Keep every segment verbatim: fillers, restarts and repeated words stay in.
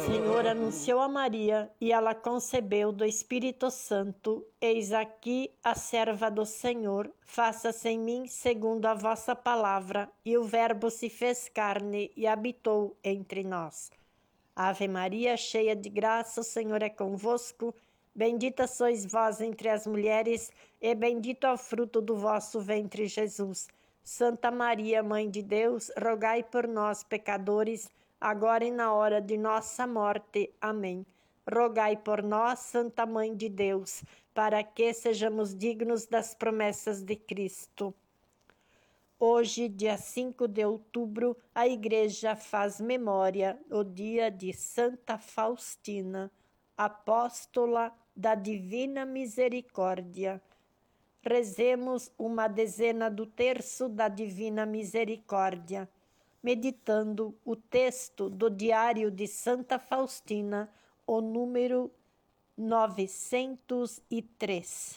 Senhor anunciou a Maria, e ela concebeu do Espírito Santo. Eis aqui a serva do Senhor, faça-se em mim segundo a vossa palavra. E o Verbo se fez carne e habitou entre nós. Ave Maria, cheia de graça, o Senhor é convosco. Bendita sois vós entre as mulheres, e bendito é o fruto do vosso ventre, Jesus. Santa Maria, Mãe de Deus, rogai por nós, pecadores, agora e na hora de nossa morte. Amém. Rogai por nós, Santa Mãe de Deus, para que sejamos dignos das promessas de Cristo. Hoje, dia cinco de outubro, a Igreja faz memória do dia de Santa Faustina, apóstola da Divina Misericórdia. Rezemos uma dezena do terço da Divina Misericórdia, meditando o texto do Diário de Santa Faustina, o número novecentos e três.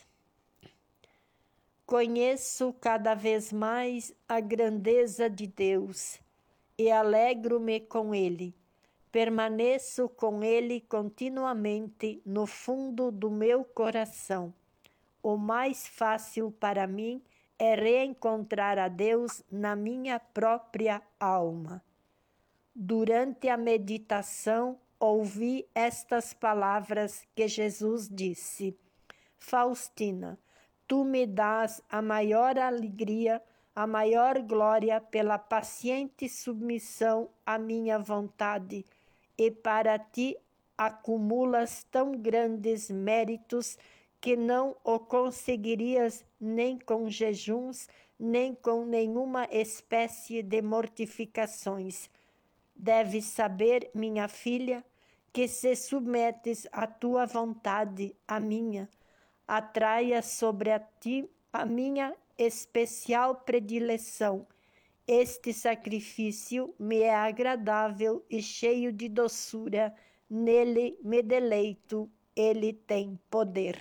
Conheço cada vez mais a grandeza de Deus e alegro-me com Ele. Permaneço com Ele continuamente no fundo do meu coração. O mais fácil para mim é reencontrar a Deus na minha própria alma. Durante a meditação, ouvi estas palavras que Jesus disse: Faustina, tu me dás a maior alegria, a maior glória pela paciente submissão à minha vontade, e para ti acumulas tão grandes méritos que não o conseguirias nem com jejuns, nem com nenhuma espécie de mortificações. Deves saber, minha filha, que se submetes à tua vontade, à minha, atraia sobre a ti a minha especial predileção. Este sacrifício me é agradável e cheio de doçura, nele me deleito, ele tem poder.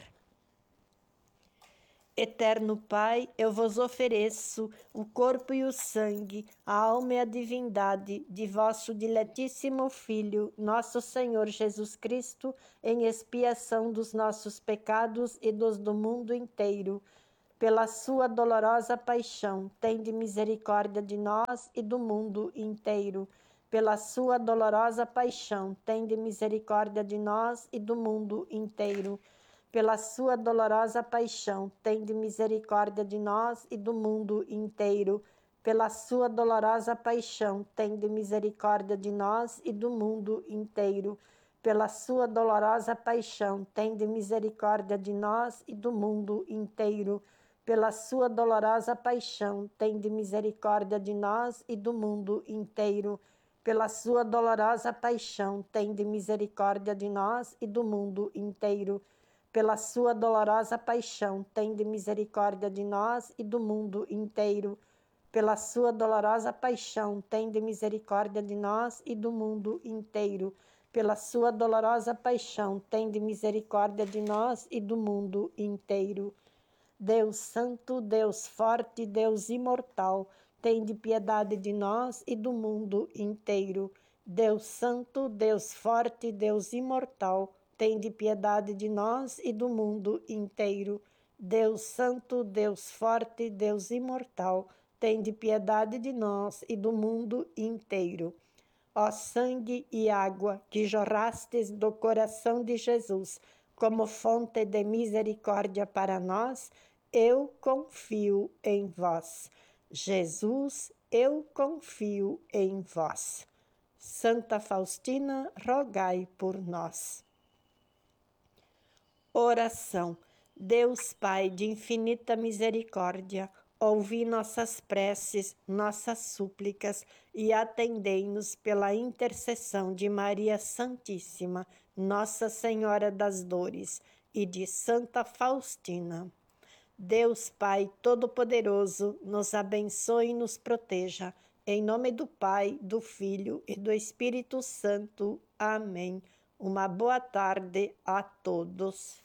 Eterno Pai, eu vos ofereço o corpo e o sangue, a alma e a divindade de vosso diletíssimo Filho, nosso Senhor Jesus Cristo, em expiação dos nossos pecados e dos do mundo inteiro. Pela sua dolorosa paixão, tende misericórdia de nós e do mundo inteiro. Pela sua dolorosa paixão, tende misericórdia de nós e do mundo inteiro. Pela sua dolorosa paixão, tende misericórdia de nós e do mundo inteiro. Pela sua dolorosa paixão, tende misericórdia de nós e do mundo inteiro. Pela sua dolorosa paixão, tende misericórdia de nós e do mundo inteiro. Pela sua dolorosa paixão, tende misericórdia de nós e do mundo inteiro. Pela sua dolorosa paixão, tende misericórdia de nós e do mundo inteiro. Pela sua dolorosa paixão, tende misericórdia de nós e do mundo inteiro. Pela sua dolorosa paixão, tende misericórdia de nós e do mundo inteiro. Pela sua dolorosa paixão, tende misericórdia de nós e do mundo inteiro. Deus Santo, Deus Forte, Deus Imortal, tende piedade de nós e do mundo inteiro. Deus Santo, Deus Forte, Deus Imortal, tende piedade de nós e do mundo inteiro. Deus Santo, Deus Forte, Deus Imortal, tende piedade de nós e do mundo inteiro. Ó sangue e água que jorrastes do coração de Jesus, como fonte de misericórdia para nós, eu confio em vós. Jesus, eu confio em vós. Santa Faustina, rogai por nós. Oração. Deus Pai de infinita misericórdia, ouvi nossas preces, nossas súplicas e atendei-nos pela intercessão de Maria Santíssima, Nossa Senhora das Dores, e de Santa Faustina. Deus Pai Todo-Poderoso, nos abençoe e nos proteja. Em nome do Pai, do Filho e do Espírito Santo. Amém. Uma boa tarde a todos.